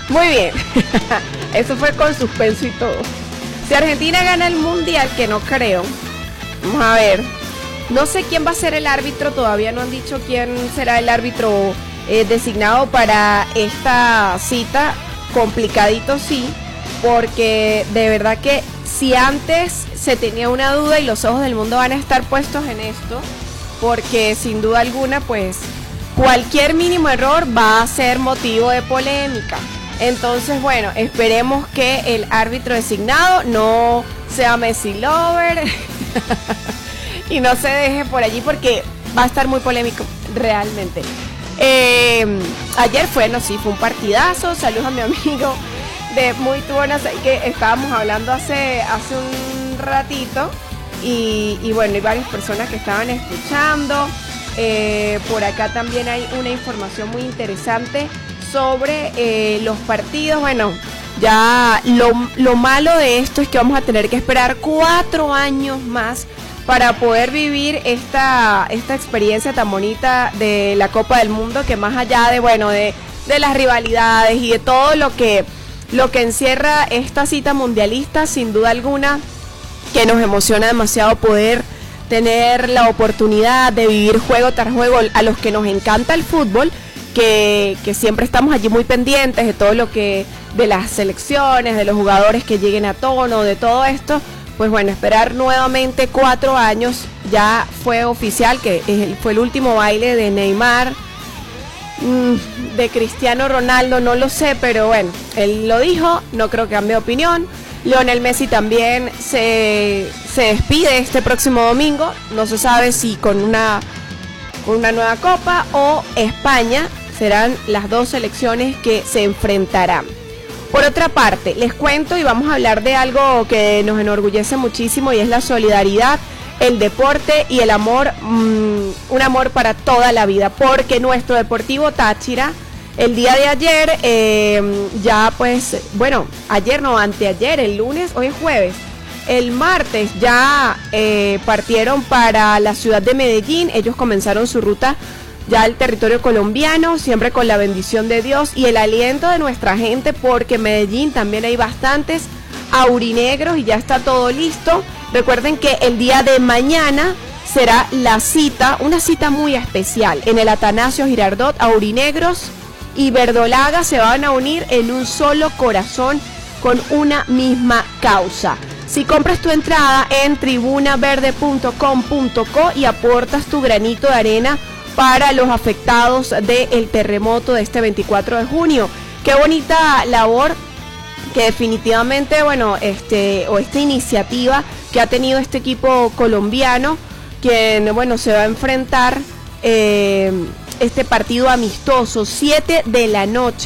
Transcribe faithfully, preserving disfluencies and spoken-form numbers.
Muy bien. Eso fue con suspenso y todo. Si Argentina gana el Mundial, que no creo, vamos a ver. No sé quién va a ser el árbitro, todavía no han dicho quién será el árbitro eh, designado para esta cita. Complicadito sí, porque de verdad que si antes se tenía una duda y los ojos del mundo van a estar puestos en esto, porque sin duda alguna pues cualquier mínimo error va a ser motivo de polémica. Entonces bueno, esperemos que el árbitro designado no sea Messi lover y no se deje por allí porque va a estar muy polémico realmente. Eh, ayer fue, no sí, fue un partidazo. Saludos a mi amigo de Muy Tuonas, que estábamos hablando hace, hace un ratito y, y bueno, hay varias personas que estaban escuchando. Eh, por acá también hay una información muy interesante sobre eh, los partidos. Bueno, ya lo, lo malo de esto es que vamos a tener que esperar cuatro años más para poder vivir esta, esta experiencia tan bonita de la Copa del Mundo, que más allá de, bueno, de, de las rivalidades y de todo lo que, lo que encierra esta cita mundialista, sin duda alguna, que nos emociona demasiado poder tener la oportunidad de vivir juego tras juego a los que nos encanta el fútbol, que, que siempre estamos allí muy pendientes de todo lo que, de las selecciones, de los jugadores que lleguen a tono, de todo esto. Pues bueno, esperar nuevamente cuatro años. Ya fue oficial que fue el último baile de Neymar, de Cristiano Ronaldo, no lo sé, pero bueno, él lo dijo, no creo que cambie de opinión. Lionel Messi también se, se despide este próximo domingo, no se sabe si con una, con una nueva copa o España, serán las dos selecciones que se enfrentarán. Por otra parte, les cuento y vamos a hablar de algo que nos enorgullece muchísimo y es la solidaridad, el deporte y el amor, mmm, un amor para toda la vida, porque nuestro Deportivo Táchira, el día de ayer, eh, ya pues, bueno, ayer no, anteayer, el lunes, hoy es jueves, el martes ya eh, partieron para la ciudad de Medellín. Ellos comenzaron su ruta ya el territorio colombiano, siempre con la bendición de Dios y el aliento de nuestra gente, porque en Medellín también hay bastantes aurinegros y ya está todo listo. Recuerden que el día de mañana será la cita, una cita muy especial en el Atanasio Girardot. Aurinegros y verdolaga se van a unir en un solo corazón con una misma causa. Si compras tu entrada en tribuna verde punto com punto co y aportas tu granito de arena para los afectados del terremoto de este veinticuatro de junio. Qué bonita labor que definitivamente, bueno, este o esta iniciativa que ha tenido este equipo colombiano, quien, bueno, se va a enfrentar eh, este partido amistoso, siete de la noche.